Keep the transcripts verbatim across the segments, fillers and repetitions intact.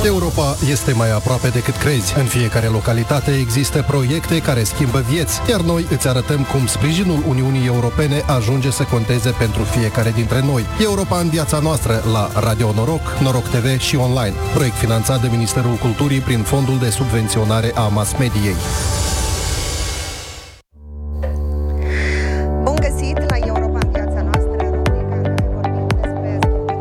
Europa este mai aproape decât crezi. În fiecare localitate există proiecte care schimbă vieți, iar noi îți arătăm cum sprijinul Uniunii Europene ajunge să conteze pentru fiecare dintre noi. Europa în viața noastră la Radio Noroc, Noroc T V și online. Proiect finanțat de Ministerul Culturii prin Fondul de Subvenționare a Mass Mediei. Bun găsit la Europa în viața noastră, rubrica în care vorbim despre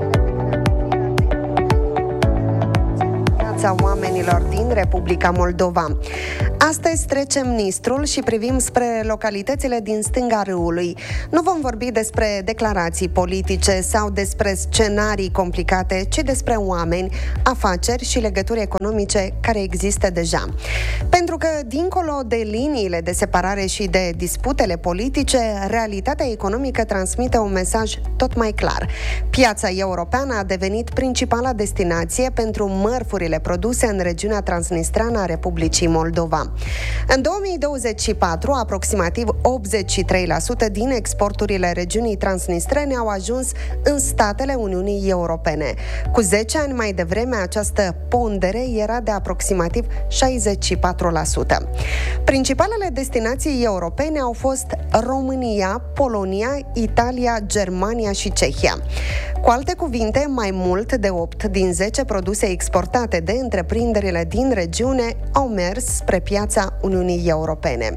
viața oamenilor din Republica Moldova. Astăzi trecem Nistrul și privim spre localitățile din stânga râului. Nu vom vorbi despre declarații politice sau despre scenarii complicate, ci despre oameni, afaceri și legături economice care există deja. Pentru că, dincolo de liniile de separare și de disputele politice, realitatea economică transmite un mesaj tot mai clar. Piața europeană a devenit principala destinație pentru mărfurile produse în regiunea transnistreană a Republicii Moldova. În două mii douăzeci și patru, aproximativ optzeci și trei la sută din exporturile regiunii transnistrene au ajuns în statele Uniunii Europene. Cu zece ani mai devreme, această pondere era de aproximativ șaizeci și patru la sută. Principalele destinații europene au fost România, Polonia, Italia, Germania și Cehia. Cu alte cuvinte, mai mult de opt din zece produse exportate de întreprinderile din regiune au mers spre piața Uniunii Europene.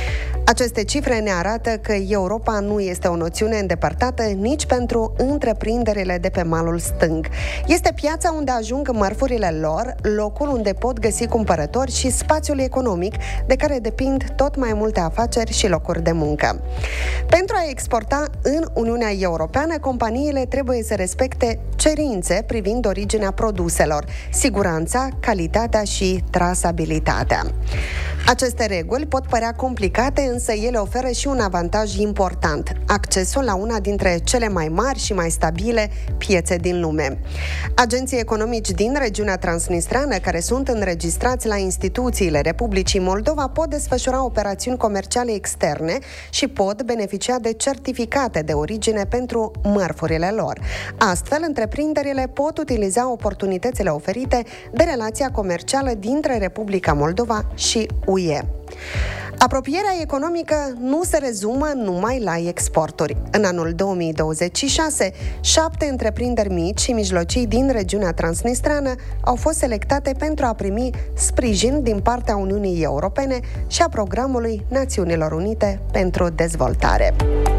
Aceste cifre ne arată că Europa nu este o noțiune îndepărtată nici pentru întreprinderile de pe malul stâng. Este piața unde ajung mărfurile lor, locul unde pot găsi cumpărători și spațiul economic de care depind tot mai multe afaceri și locuri de muncă. Pentru a exporta în Uniunea Europeană, companiile trebuie să respecte cerințe privind originea produselor, siguranța, calitatea și trasabilitatea. Aceste reguli pot părea complicate, însă ele oferă și un avantaj important: accesul la una dintre cele mai mari și mai stabile piețe din lume. Agenții economici din regiunea transnistreană care sunt înregistrați la instituțiile Republicii Moldova pot desfășura operațiuni comerciale externe și pot beneficia de certificate de origine pentru mărfurile lor. Astfel, întreprinderile pot utiliza oportunitățile oferite de relația comercială dintre Republica Moldova și U E. Apropierea economică nu se rezumă numai la exporturi. În anul două mii douăzeci și șase, șapte întreprinderi mici și mijlocii din regiunea transnistreană au fost selectate pentru a primi sprijin din partea Uniunii Europene și a Programului Națiunilor Unite pentru Dezvoltare.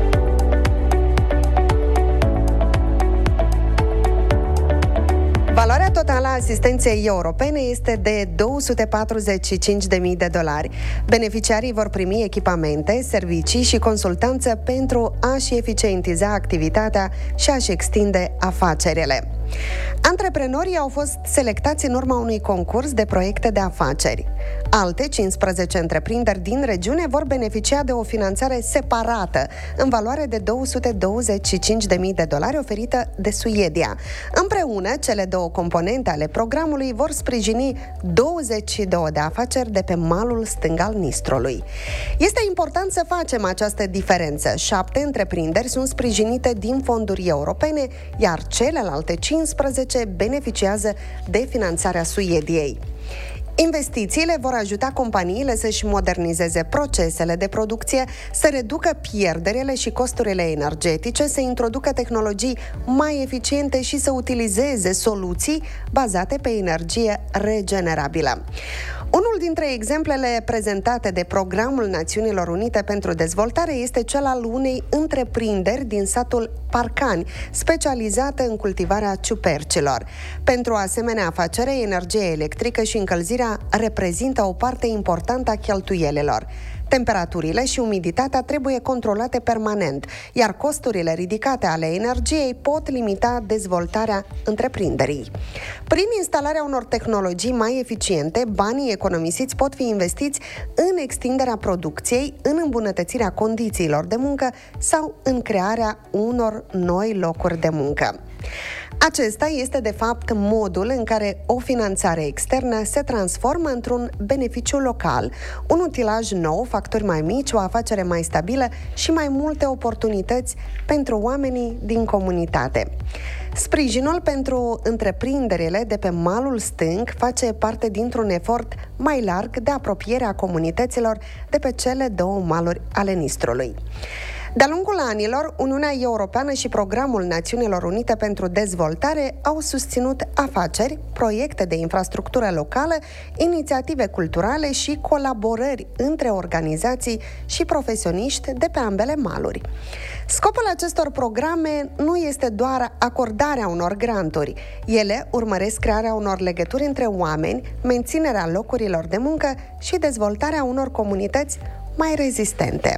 Valoarea totală a asistenței europene este de două sute patruzeci și cinci de mii de dolari. Beneficiarii vor primi echipamente, servicii și consultanță pentru a-și eficientiza activitatea și a-și extinde afacerile. Antreprenorii au fost selectați în urma unui concurs de proiecte de afaceri. Alte cincisprezece întreprinderi din regiune vor beneficia de o finanțare separată, în valoare de două sute douăzeci și cinci de mii de dolari, oferită de Suedia. Împreună, cele două componente ale programului vor sprijini douăzeci și două de afaceri de pe malul stâng al Nistrului. Este important să facem această diferență. Șapte întreprinderi sunt sprijinite din fonduri europene, iar celelalte cincisprezece beneficiază de finanțarea Suediei. Investițiile vor ajuta companiile să-și modernizeze procesele de producție, să reducă pierderile și costurile energetice, să introducă tehnologii mai eficiente și să utilizeze soluții bazate pe energie regenerabilă. Unul dintre exemplele prezentate de Programul Națiunilor Unite pentru Dezvoltare este cel al unei întreprinderi din satul Parcani, specializată în cultivarea ciupercilor. Pentru o asemenea afacere, energia electrică și încălzirea reprezintă o parte importantă a cheltuielilor. Temperaturile și umiditatea trebuie controlate permanent, iar costurile ridicate ale energiei pot limita dezvoltarea întreprinderii. Prin instalarea unor tehnologii mai eficiente, banii economisiți pot fi investiți în extinderea producției, în îmbunătățirea condițiilor de muncă sau în crearea unor noi locuri de muncă. Acesta este, de fapt, modul în care o finanțare externă se transformă într-un beneficiu local, un utilaj nou, factori mai mici, o afacere mai stabilă și mai multe oportunități pentru oamenii din comunitate. Sprijinul pentru întreprinderile de pe malul stâng face parte dintr-un efort mai larg de apropiere a comunităților de pe cele două maluri ale Nistrului. De-a lungul anilor, Uniunea Europeană și Programul Națiunilor Unite pentru Dezvoltare au susținut afaceri, proiecte de infrastructură locală, inițiative culturale și colaborări între organizații și profesioniști de pe ambele maluri. Scopul acestor programe nu este doar acordarea unor granturi. Ele urmăresc crearea unor legături între oameni, menținerea locurilor de muncă și dezvoltarea unor comunități mai rezistente.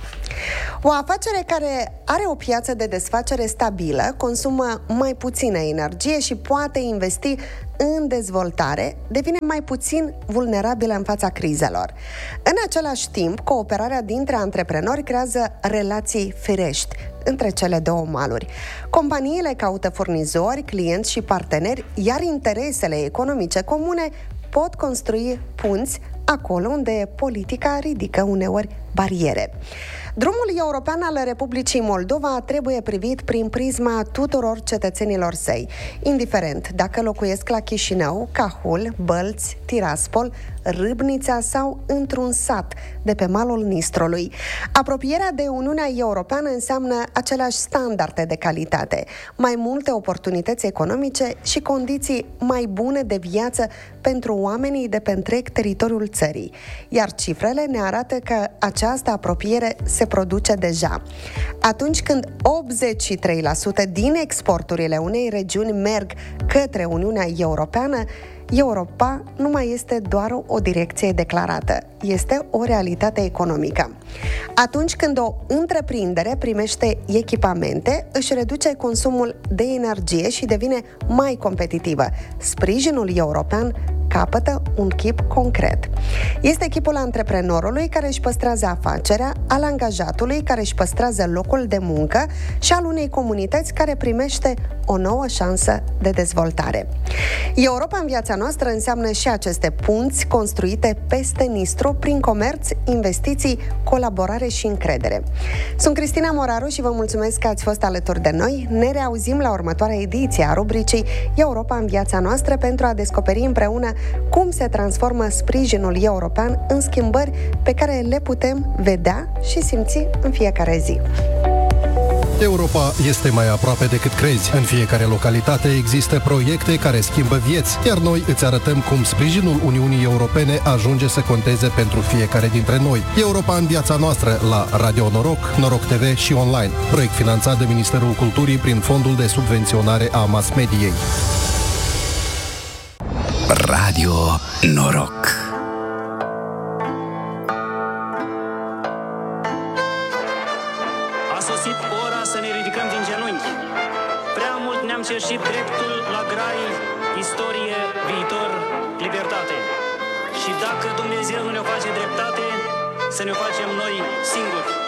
O afacere care are o piață de desfacere stabilă, consumă mai puțină energie și poate investi în dezvoltare, devine mai puțin vulnerabilă în fața crizelor. În același timp, cooperarea dintre antreprenori creează relații firești între cele două maluri. Companiile caută furnizori, clienți și parteneri, iar interesele economice comune pot construi punți acolo unde politica ridică uneori bariere. Drumul european al Republicii Moldova trebuie privit prin prisma tuturor cetățenilor săi, indiferent dacă locuiesc la Chișinău, Cahul, Bălți, Tiraspol, Râbnița sau într-un sat de pe malul Nistrului. Apropierea de Uniunea Europeană înseamnă aceleași standarde de calitate, mai multe oportunități economice și condiții mai bune de viață pentru oamenii de pe întreg teritoriul țării. Iar cifrele ne arată că această apropiere se produce deja. Atunci când optzeci și trei la sută din exporturile unei regiuni merg către Uniunea Europeană, Europa nu mai este doar o direcție declarată, este o realitate economică. Atunci când o întreprindere primește echipamente, își reduce consumul de energie și devine mai competitivă. Sprijinul european capătă un chip concret. Este chipul antreprenorului care își păstrează afacerea, al angajatului care își păstrează locul de muncă și al unei comunități care primește o nouă șansă de dezvoltare. Europa în viața noastră înseamnă și aceste punți construite peste Nistru prin comerț, investiții, colaborare și încredere. Sunt Cristina Moraru și vă mulțumesc că ați fost alături de noi. Ne reauzim la următoarea ediție a rubricii Europa în viața noastră pentru a descoperi împreună cum se transformă sprijinul european în schimbări pe care le putem vedea și simți în fiecare zi. Europa este mai aproape decât crezi. În fiecare localitate există proiecte care schimbă vieți, iar noi îți arătăm cum sprijinul Uniunii Europene ajunge să conteze pentru fiecare dintre noi. Europa în viața noastră la Radio Noroc, Noroc T V și online. Proiect finanțat de Ministerul Culturii prin Fondul de Subvenționare a Mass Mediei. Radio Noroc. A sosit ora să ne ridicăm din genunchi. Prea mult ne-am cerșit dreptul la grai, istorie, viitor, libertate. Și dacă Dumnezeu nu ne face dreptate, să ne facem noi singuri.